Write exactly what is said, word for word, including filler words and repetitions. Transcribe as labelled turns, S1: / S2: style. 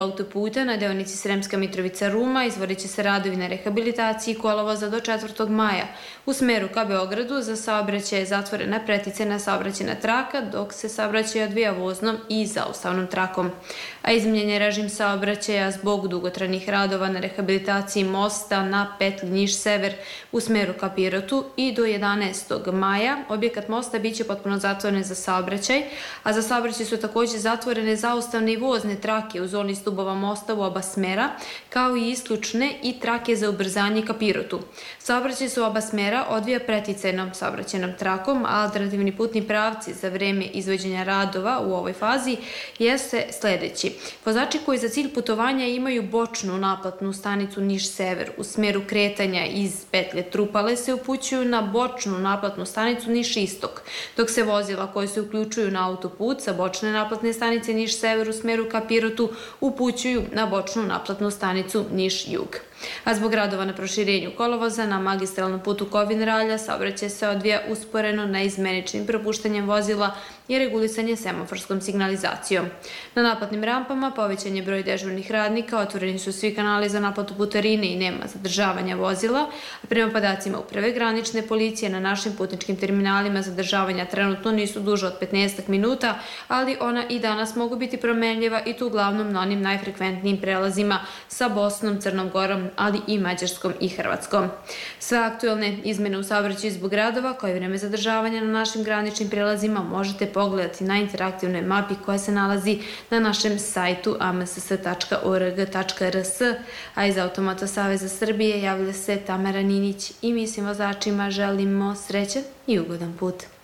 S1: Autoputa na deonici Sremska Mitrovica-Ruma izvodit će se radovi na rehabilitaciji kolovoza do četvrtog maja. U smeru ka Beogradu za saobraćaj je zatvorena preticajna saobraćajna traka, dok se saobraćaj odvija voznom i zaustavnom trakom. A izmenjen je režim saobraćaja zbog dugotrajnih radova na rehabilitaciji mosta na petlji Niš-Sever u smeru ka Pirotu i do jedanaestog maja objekat mosta biće potpuno zatvoren za saobraćaj, a za saobraćaj su također zatvorene zaustavne i vozne trake u zoni stubova mosta u oba smera, kao i isključne i trake za ubrzanje ka Pirotu. Saobraćaj se u oba smera odvija preticajnom saobraćajnom trakom, a alternativni putni pravci za vreme izvođenja radova u ovoj fazi jeste sledeći. Vozači koji za cilj putovanja imaju bočnu naplatnu stanicu Niš-Sever u smeru kretanja iz petlje Trupale se upućuju na bočnu naplatnu stanicu Niš-Istok, dok se vozila koje se uključuju na autoput sa bočne naplatne stanice Niš-Sever u smeru ka Pirotu upućuju na bočnu naplatnu stanicu Niš-Jug. A zbog radova na proširenju kolovoza na magistralnom putu Kovin-Ralja saobraćaj se odvija usporeno neizmeničnim propuštanjem vozila i regulisanje semaforskom signalizacijom. Na naplatnim rampama povećan je broj dežurnih radnika, otvoreni su svi kanali za naplatu putarine i nema zadržavanja vozila, a prema podacima Uprave granične policije na našim putničkim terminalima zadržavanja trenutno nisu duže od petnaest minuta, ali ona i danas mogu biti promenljiva i to uglavnom na onim najfrekventnijim prelazima sa Bosnom, Crnom Gorom, ali i Mađarskom i Hrvatskom. Sve aktuelne izmene u saobraćaju zbog radova, kao i vreme zadržavanja na našim graničnim prelazima, možete pogledati na interaktivnoj mapi koja se nalazi na našem sajtu a m s s tačka o r g tačka r s, a iz Automoto Saveza Srbije javlja se Tamara Ninić i mi svim vozačima želimo srećan i ugodan put.